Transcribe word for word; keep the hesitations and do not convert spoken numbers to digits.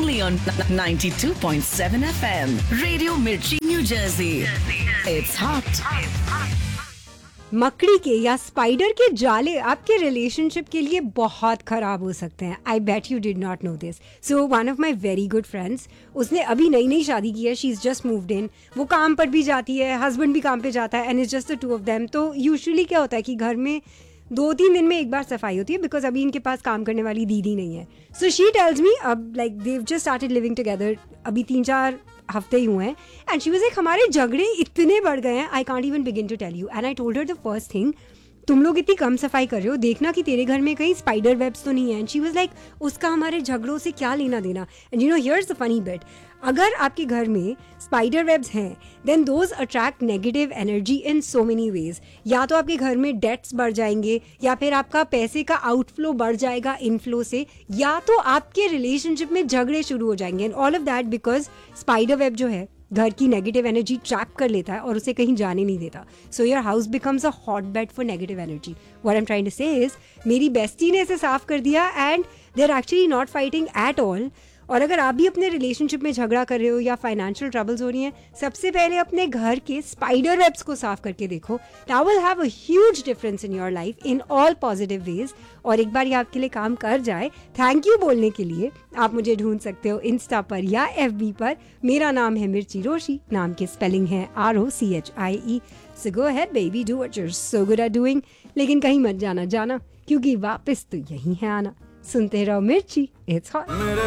only on ninety-two point seven F M. Radio Mirchi, New Jersey. It's hot. मकड़ी के या spider के जाले आपके रिलेशनशिप के लिए बहुत ख़राब हो सकते हैं. आई bet you did not know this. So one of my very good friends, उसने अभी नई नई शादी की है. She is just moved in. वो काम पर भी जाती है, हस्बैंड भी काम पे जाता है, and it's just the two of them. तो यूजुअली क्या होता है कि घर में दो तीन दिन में एक बार सफाई होती है, बिकॉज अभी इनके पास काम करने वाली दीदी नहीं है. सो शी टेल्स मी, अब लाइक देव जस्ट स्टार्टेड लिविंग टुगेदर, अभी तीन चार हफ्ते ही हुए हैं. एंड शी वाज लाइक, हमारे झगड़े इतने बढ़ गए हैं, I can't even begin to tell you. And I told her the first thing, तुम लोग इतनी कम सफाई कर रहे हो, देखना कि तेरे घर में कहीं स्पाइडर वेब्स तो नहीं है. एंड शी वाज लाइक, उसका हमारे झगड़ों से क्या लेना देना. And you know here's the funny bit, अगर आपके घर में स्पाइडर वेब्स हैं, then those attract negative energy in so many ways. या तो आपके घर में डेट्स बढ़ जाएंगे, या फिर आपका पैसे का आउटफ्लो बढ़ जाएगा इनफ्लो से, या तो आपके रिलेशनशिप में झगड़े शुरू हो जाएंगे. And all of that because spider web जो है घर की नेगेटिव एनर्जी ट्रैप कर लेता है और उसे कहीं जाने नहीं देता. So your house becomes a hot bed for negative energy. What I am trying to से इज, मेरी बेस्टी ने इसे साफ कर दिया and they are actually not fighting at all. और अगर आप भी अपने रिलेशनशिप में झगड़ा कर रहे हो या फाइनेंशियल ट्रबल्स हो रही हैं, सबसे पहले अपने घर के स्पाइडर वेब्स को साफ करके देखो. That will have a huge difference in your life in all positive veg. और एक बार ये आपके लिए काम कर जाए, थैंक यू बोलने के लिए आप मुझे ढूंढ सकते हो इंस्टा पर या एफ बी पर. मेरा नाम है मिर्ची रोशी, नाम की स्पेलिंग है R O C H I E. So go ahead baby, do what you are so good at doing. लेकिन कहीं मत जाना जाना, क्योंकि वापस तो यही है आना. सुनते रहो मिर्ची, इट्स हॉट.